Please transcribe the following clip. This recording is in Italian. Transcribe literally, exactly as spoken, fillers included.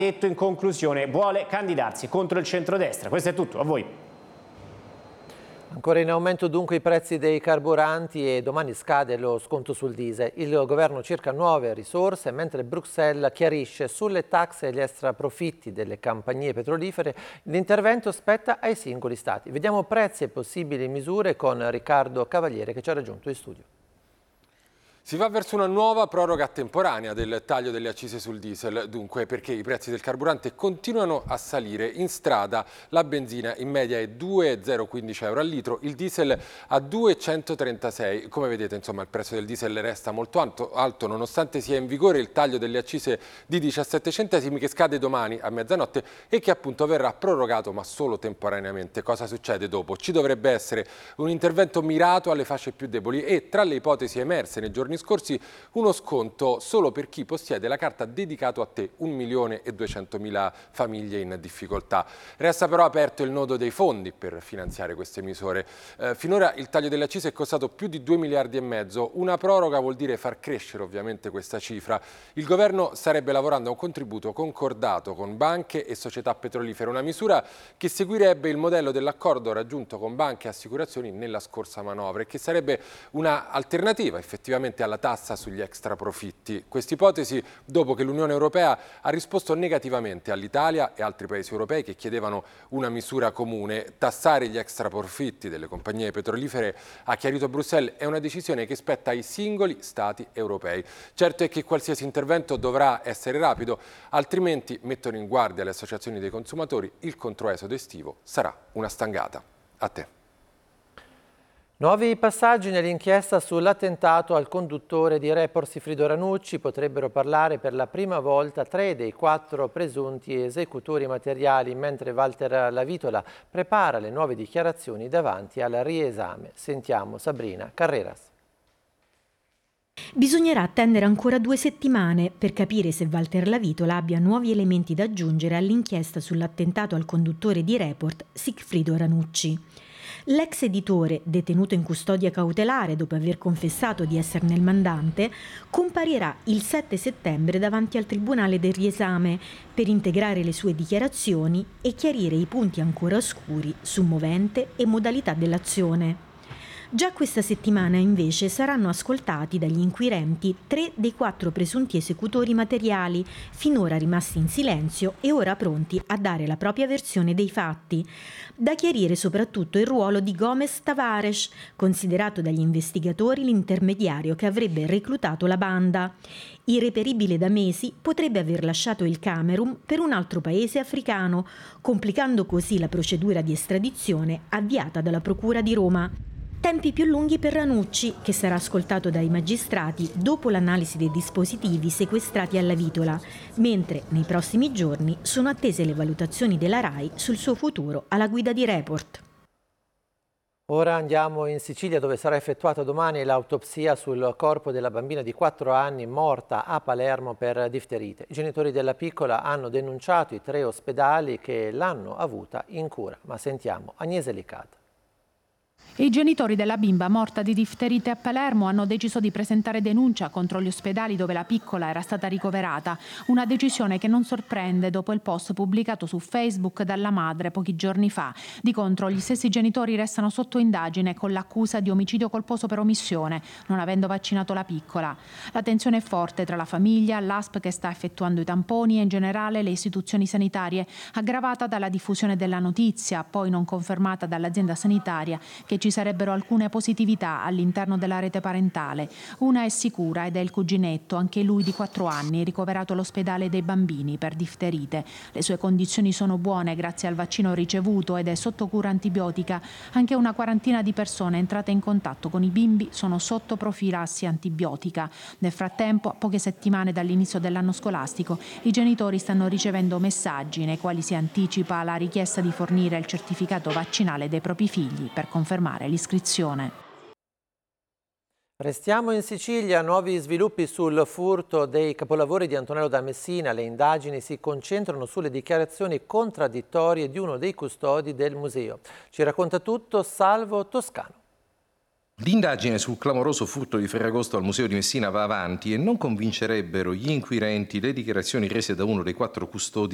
detto in conclusione vuole candidarsi contro il centrodestra. Questo è tutto, a voi. Ancora in aumento dunque i prezzi dei carburanti e domani scade lo sconto sul diesel. Il governo cerca nuove risorse mentre Bruxelles chiarisce sulle tasse e gli extraprofitti delle compagnie petrolifere. L'intervento spetta ai singoli stati. Vediamo prezzi e possibili misure con Riccardo Cavaliere che ci ha raggiunto in studio. Si va verso una nuova proroga temporanea del taglio delle accise sul diesel, dunque perché i prezzi del carburante continuano a salire. In strada la benzina in media è due virgola zero quindici euro al litro, il diesel a due virgola centotrentasei. Come vedete, insomma, il prezzo del diesel resta molto alto, alto nonostante sia in vigore il taglio delle accise di diciassette centesimi che scade domani a mezzanotte e che appunto verrà prorogato ma solo temporaneamente. Cosa succede dopo? Ci dovrebbe essere un intervento mirato alle fasce più deboli e tra le ipotesi emerse nei giorni scorsi uno sconto solo per chi possiede la carta dedicato a te, un milione e duecentomila famiglie in difficoltà. Resta però aperto il nodo dei fondi per finanziare queste misure. Eh, finora il taglio delle accise è costato più di due miliardi e mezzo, una proroga vuol dire far crescere ovviamente questa cifra. Il governo starebbe lavorando a un contributo concordato con banche e società petrolifere, una misura che seguirebbe il modello dell'accordo raggiunto con banche e assicurazioni nella scorsa manovra e che sarebbe una alternativa effettivamente alla tassa sugli extraprofitti. Quest'ipotesi dopo che l'Unione Europea ha risposto negativamente all'Italia e altri paesi europei che chiedevano una misura comune. Tassare gli extraprofitti delle compagnie petrolifere, ha chiarito Bruxelles, è una decisione che spetta ai singoli Stati europei. Certo è che qualsiasi intervento dovrà essere rapido, altrimenti, mettono in guardia le associazioni dei consumatori, il controesodo estivo sarà una stangata. A te. Nuovi passaggi nell'inchiesta sull'attentato al conduttore di Report Sigfrido Ranucci. Potrebbero parlare per la prima volta tre dei quattro presunti esecutori materiali, mentre Walter Lavitola prepara le nuove dichiarazioni davanti al riesame. Sentiamo Sabrina Carreras. Bisognerà attendere ancora due settimane per capire se Walter Lavitola abbia nuovi elementi da aggiungere all'inchiesta sull'attentato al conduttore di Report Sigfrido Ranucci. L'ex editore, detenuto in custodia cautelare dopo aver confessato di esserne il mandante, comparirà il sette settembre davanti al Tribunale del riesame per integrare le sue dichiarazioni e chiarire i punti ancora oscuri su movente e modalità dell'azione. Già questa settimana invece saranno ascoltati dagli inquirenti tre dei quattro presunti esecutori materiali, finora rimasti in silenzio e ora pronti a dare la propria versione dei fatti. Da chiarire soprattutto il ruolo di Gomez Tavares, considerato dagli investigatori l'intermediario che avrebbe reclutato la banda. Irreperibile da mesi, potrebbe aver lasciato il Camerun per un altro paese africano, complicando così la procedura di estradizione avviata dalla Procura di Roma. Tempi più lunghi per Ranucci, che sarà ascoltato dai magistrati dopo l'analisi dei dispositivi sequestrati alla Lavitola, mentre nei prossimi giorni sono attese le valutazioni della RAI sul suo futuro alla guida di Report. Ora andiamo in Sicilia dove sarà effettuata domani l'autopsia sul corpo della bambina di quattro anni morta a Palermo per difterite. I genitori della piccola hanno denunciato i tre ospedali che l'hanno avuta in cura. Ma sentiamo Agnese Licata. I genitori della bimba morta di difterite a Palermo hanno deciso di presentare denuncia contro gli ospedali dove la piccola era stata ricoverata. Una decisione che non sorprende dopo il post pubblicato su Facebook dalla madre pochi giorni fa. Di contro, gli stessi genitori restano sotto indagine con l'accusa di omicidio colposo per omissione, non avendo vaccinato la piccola. La tensione è forte tra la famiglia, l'A S P che sta effettuando i tamponi e in generale le istituzioni sanitarie, aggravata dalla diffusione della notizia, poi non confermata dall'azienda sanitaria, che ci sarebbero alcune positività all'interno della rete parentale. Una è sicura ed è il cuginetto, anche lui di quattro anni, ricoverato all'ospedale dei bambini per difterite. Le sue condizioni sono buone grazie al vaccino ricevuto ed è sotto cura antibiotica. Anche una quarantina di persone entrate in contatto con i bimbi sono sotto profilassi antibiotica. Nel frattempo, a poche settimane dall'inizio dell'anno scolastico, i genitori stanno ricevendo messaggi nei quali si anticipa la richiesta di fornire il certificato vaccinale dei propri figli per confermare l'iscrizione. Restiamo in Sicilia, nuovi sviluppi sul furto dei capolavori di Antonello da Messina. Le indagini si concentrano sulle dichiarazioni contraddittorie di uno dei custodi del museo. Ci racconta tutto Salvo Toscano. L'indagine sul clamoroso furto di Ferragosto al Museo di Messina va avanti e non convincerebbero gli inquirenti le dichiarazioni rese da uno dei quattro custodi